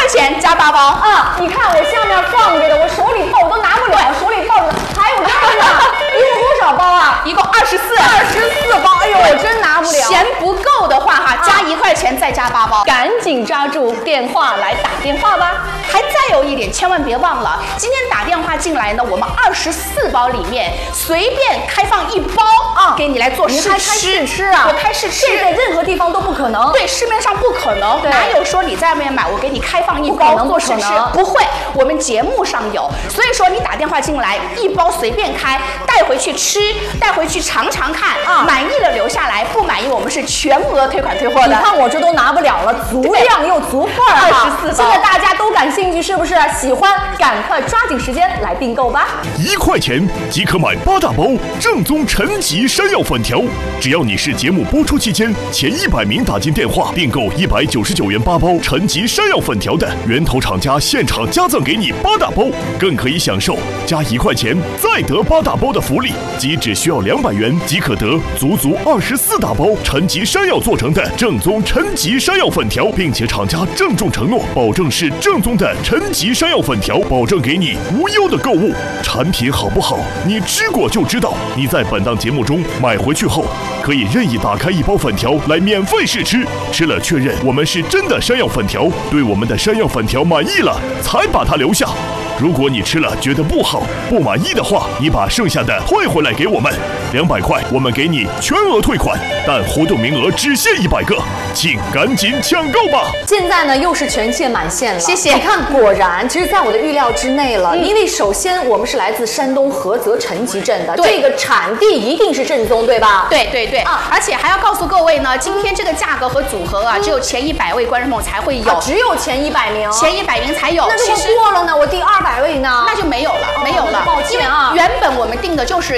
钱加8包啊！你看我下面放着的，我手里抱我都拿不了，手里抱着的还有这个，一共多少包啊？ 一共24 包。哎呦，我真拿不了。 钱不够的话哈，加1块钱再加8包， 赶紧抓住电话来打电话吧。 还再有一点，千万别忘了，今天打电话进来呢，我们24包里面随便开放1包啊，给你来做试吃啊！ 我开试吃， 这在任何地方都不可能。 对，市面上不可能，哪有说你在外面买，我给你开放1包做试吃？不会，我们节目上有。所以说你打电话进来，1包随便开，带回去吃，带回去尝尝看啊，满意的留下来，不满意我们是全额退款退货的。 你看我这都拿不了了，足量又足份儿 24包， 现在大家都感兴趣，是不是？喜欢赶快抓紧时间来订购吧 ！1块钱即可买8大包正宗陈吉山药粉条，只要你是节目播出期间前100名打进电话订购199元8包陈吉山药粉条的，源头厂家现场加赠给你8大包，更可以享受加1块钱再得8大包的福利，即只需要200元即可得足24大包陈吉山药做成的正宗陈吉山药粉条，并且厂家郑重承诺，保证是正宗的陈吉山药粉条，保证给你无忧的购物。产品好不好，你吃过就知道。你在本档节目中买回去后，可以任意打开1包粉条来免费试吃，吃了确认我们是真的山药粉条，对我们的山药粉条满意了，才把它留下。如果你吃了觉得不好、不满意的话，你把剩下的退回来给我们，200块我们给你全额退款，但活动名额只限100个，请赶紧抢购吧！ 现在呢又是全线满线了， 谢谢。 你看，果然，其实在我的预料之内了，因为首先我们是来自山东菏泽陈集镇的，这个产地一定是正宗，对吧？ 对啊，而且还要告诉各位呢，今天这个价格和组合啊，只有前100位观众朋友才会有， 只有前100名， 前100名才有。 那如果过了呢？我第200位呢？ 那就没有了，没有了。 抱歉啊， 原本我们定的就是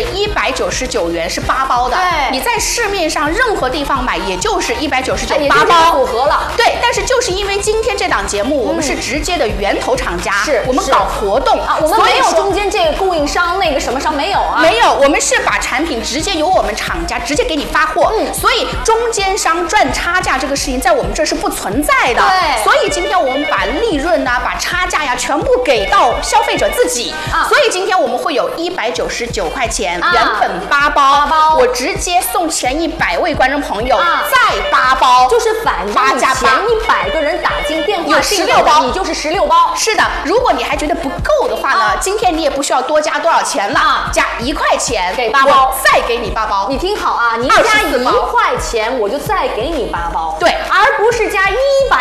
199元是8包的， 对， 你在市面上任何地方买，也就是199 8包符合了。 对，但是就是因为今天这档节目，我们是直接的源头厂家，我们搞活动啊，我们没有中间这个供应商那个什么商没有啊， 没有，我们是把产品直接由我们厂家直接给你发货，所以中间商赚差价这个事情在我们这是不存在的。 对， 所以今天我们把利润呢，把差价呀全部给到消费者自己啊，所以今天我们会有199块钱，原本8包，我直接送前100位观众朋友再8包， 就是反正 8加8， 前100个人打进电话有16包， 你就是16包。 是的，如果你还觉得不够的话呢，今天你也不需要多加多少钱了，加1块钱给8包， 再给你8包。 你听好啊，你加1块钱，我就再给你8包， 对， 而不是加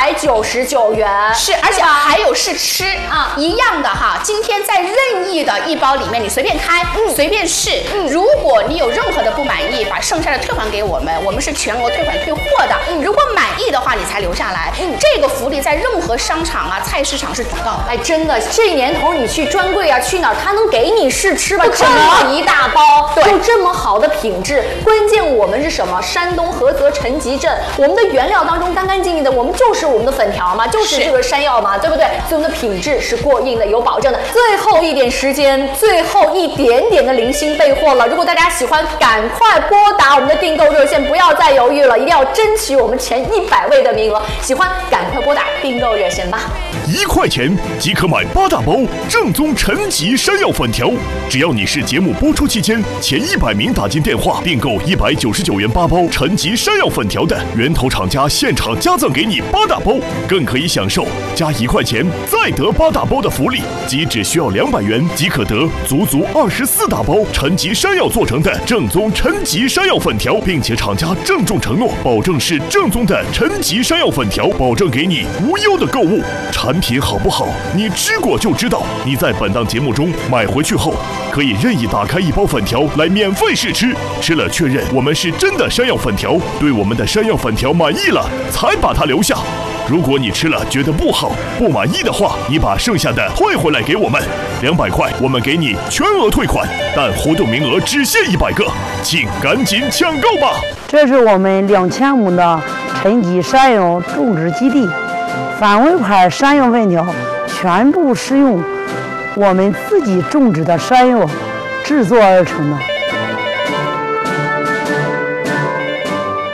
199元。 是，而且还有试吃啊，一样的哈。今天在任意的1包里面，你随便开，随便试。如果你有任何的不满意，把剩下的退还给我们，我们是全额退款退货的。如果满意的话，你才留下来。这个福利在任何商场啊、菜市场是不到的。 哎，真的，这年头你去专柜啊，去哪儿他能给你试吃吧？这么一大包，就这么好的品质。关键我们是什么？山东菏泽陈集镇，我们的原料当中干干净净的，我们就是我们的粉条嘛，就是这个山药嘛，对不对？所以我们的品质是过硬的，有保证的。最后一点时间，最后一点点的零星备货了。如果大家喜欢，赶快拨打我们的订购热线，不要再犹豫了，一定要争取我们前100位的名额。喜欢赶快拨打订购热线吧。 1块钱即可买8大包正宗陈吉山药粉条，只要你是节目播出期间前100名打进电话订购199元8包陈吉山药粉条的，源头厂家现场加赠给你8大包，更可以享受加1块钱再得8大包的福利，即只需要200元即可得足24大包陈吉山药做成的正宗陈吉山药粉条，并且厂家郑重承诺，保证是正宗的陈吉山药粉条，保证给你无忧的购物。产品好不好，你吃过就知道。你在本档节目中买回去后，可以任意打开1包粉条来免费试吃，吃了确认我们是真的山药粉条，对我们的山药粉条满意了，才把它留下。如果你吃了觉得不好、不满意的话，你把剩下的退回来给我们，200块我们给你全额退款，但活动名额只限100个，请赶紧抢购吧！ 这是我们2000亩的陈吉山药种植基地，范围块山药粉条全部使用我们自己种植的山药制作而成的。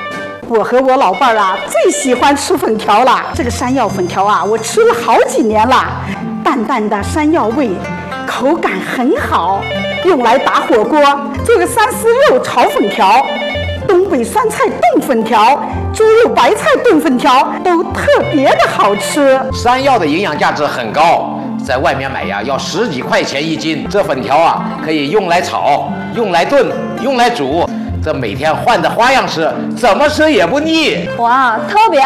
我和我老伴儿啊最喜欢吃粉条了。这个山药粉条啊，我吃了好几年了，淡淡的山药味，口感很好，用来打火锅，做个三丝肉炒粉条，东北酸菜炖粉条，猪肉白菜炖粉条都特别的好吃。 山药的营养价值很高，在外面买呀要10几块钱1斤。这粉条啊可以用来炒，用来炖，用来煮，这每天换着花样吃，怎么吃也不腻。 哇，特别